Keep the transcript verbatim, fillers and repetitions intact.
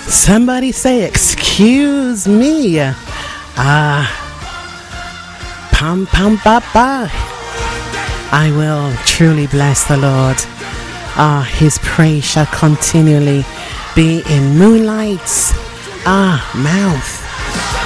Somebody say, excuse me. Ah, pam pam pa pa. I will truly bless the Lord. Ah, his praise shall continually be in Moonlight's ah mouth.